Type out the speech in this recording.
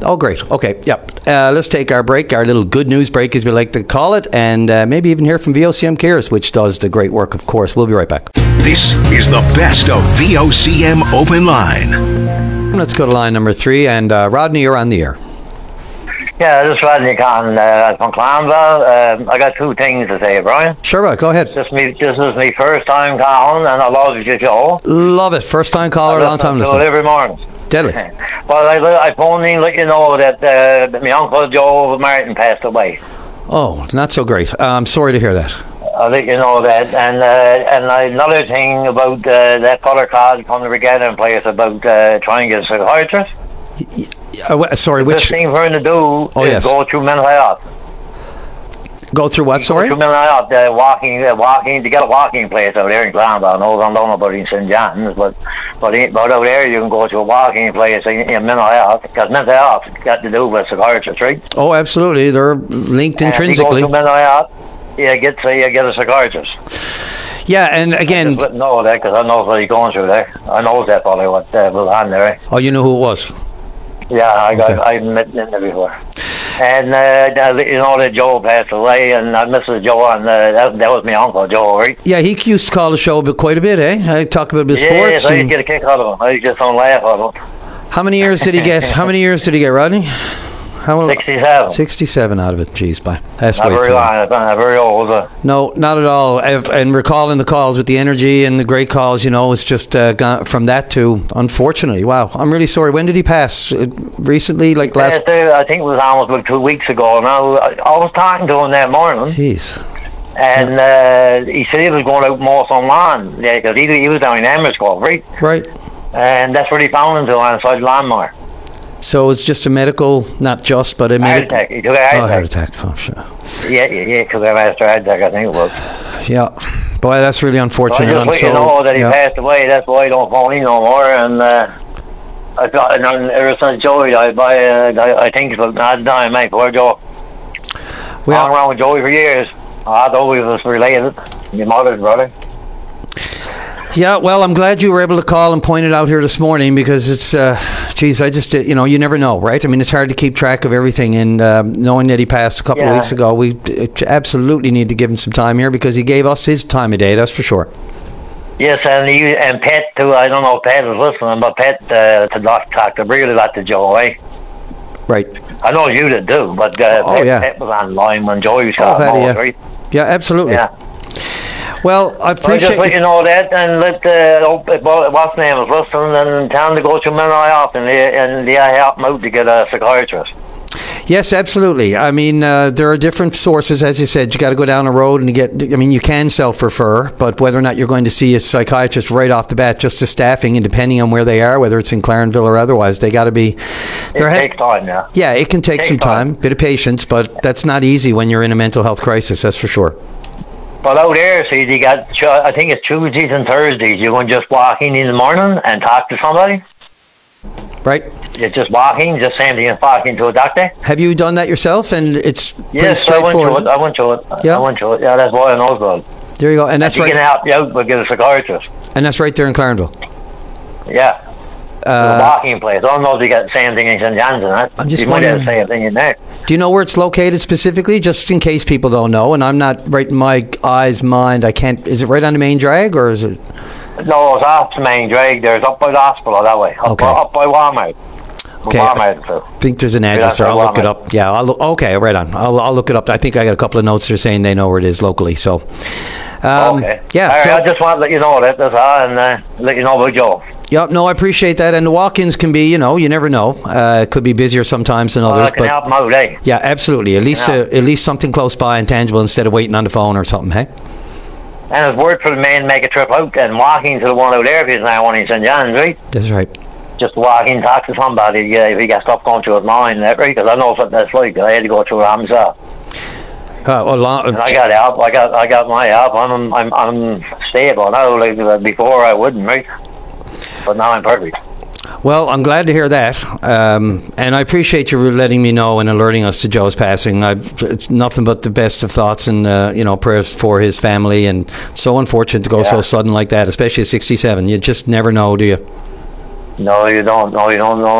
Oh, great. Okay, yep. Let's take our break, our little good news break, as we like to call it, and maybe even hear from VOCM Cares, which does the great work, of course. We'll be right back. This is the best of VOCM Open Line. Let's go to line number 3, and Rodney, you're on the air. Yeah, this is Rodney Conn from Clonville. I got 2 things to say, Brian. Sure, go ahead. This is my first time calling, and I love your show. Love it. First time caller, long time listener. Every morning. Deadly. Well, I phoned in to let you know that my Uncle Joe Martin passed away. Oh, not so great. I'm sorry to hear that. I'll let you know that. And another thing about that fella called from the regatta place about trying to get a psychiatrist. Sorry, the which thing for him to do is go through mental health. Go through what? Sorry. Go through mental health. Walking to get a walking place out there in Clonville. I don't know about in St. John's, but out there you can go to a walking place in mental health, because mental health got to do with psychiatrists, right? Oh, absolutely. They're linked intrinsically. If you go through mental health, you get a psychiatrist. Yeah, and again, I just know that because I know what he's going through there. I know that probably what was on there. Oh, you know who it was? Yeah, I met him there before. And you know that Joe passed away, and Mrs. Joe, and that was my Uncle Joe, right? Yeah, he used to call the show quite a bit, eh? I talk about his sports. Yes, I get a kick out of him. I just don't laugh at him. How many years did he get? How many years did he get, Rodney? 67. 67 out of it. Jeez, that's not way very too long. Not very old. No, not at all. And recalling the calls with the energy and the great calls, it's just gone from that to, unfortunately, wow. I'm really sorry. When did he pass? Recently, like last? I think it was almost like 2 weeks ago. Now I was talking to him that morning. Jeez. And he said he was going out more some lawn. Yeah, because he was down in Amersfoort, right? Right. And that's where he found him to on the side of the lawnmower. So it's just a medical, not just, but a medical... Heart attack. He took a heart attack. Oh, sure. Yeah, because I had a heart attack, I think it was. Yeah. Boy, that's really unfortunate. So I just let you know that he passed away. That's why I don't phone in no more. And I thought, ever since Joey died, I think it's about not dying, mate. Poor Joe. Well, I've been around with Joey for years. I thought we was related. Your mother's brother. Yeah, well, I'm glad you were able to call and point it out here this morning, because it's, I just, you never know, right? I mean, it's hard to keep track of everything, and knowing that he passed a couple of weeks ago, we absolutely need to give him some time here, because he gave us his time of day, that's for sure. Yes, and Pat, too. I don't know if Pat was listening, but Pat talked a really lot to Joe, eh? Right. I know you did too, but Pat was on line when Joey was calling, right? Yeah, absolutely. Yeah. Well, I appreciate... just let you know that, and let what's name is listening, and tell him to go to mental health, and help him out to get a psychiatrist. Yes, absolutely. I mean, there are different sources, as you said. You got to go down a road and you can self-refer, but whether or not you're going to see a psychiatrist right off the bat, just the staffing, and depending on where they are, whether it's in Clarenville or otherwise, they got to be... It takes time, yeah. Yeah, it can take some time, bit of patience, but that's not easy when you're in a mental health crisis, that's for sure. But out there, see, you got, I think it's Tuesdays and Thursdays. You can just walk in the morning and talk to somebody. Right. You're just walking, just same thing as walking to a doctor. Have you done that yourself? And it's pretty straightforward. I went to it. Yeah. I went to it. Yeah, that's why I know about it. There you go. And that's right. He can help you out, but get a psychiatrist. And that's right there in Clarenville. Yeah. A walking place. I don't know if you got the same thing in St. John's and that. I'm just you might have the same thing in there. Do you know where it's located specifically, just in case people don't know? And I'm not right in my mind. I can't. Is it right on the main drag, or is it? No, it's off the main drag. There's up by the hospital that way. Up by Walmart. Okay. I think there's an address there. I'll look it up. Yeah. Okay. Right on. I'll look it up. I think I got a couple of notes there saying they know where it is locally. So. Okay. Yeah. Right, I just want to let you know that. That's all, and let you know about Joe. Yep. No, I appreciate that. And the walk-ins can be, you never know. It could be busier sometimes than others. I can help them out, eh? Yeah, absolutely. At least something close by and tangible instead of waiting on the phone or something, hey? And it's worth for the man to make a trip out and walking to the one out there if he's not one in St. John's, right? That's right. Just walk in, talk to somebody if he got stuff going through his mind, right? Because I know what that's like. I had to go through it myself. And I got help. I got my help. I'm stable now. Like before, I wouldn't, right? But now I'm perfect. Well, I'm glad to hear that, and I appreciate you letting me know and alerting us to Joe's passing. It's nothing but the best of thoughts and prayers for his family. And so unfortunate to go so sudden like that, especially at 67. You just never know, do you? No, you don't. No, you don't know.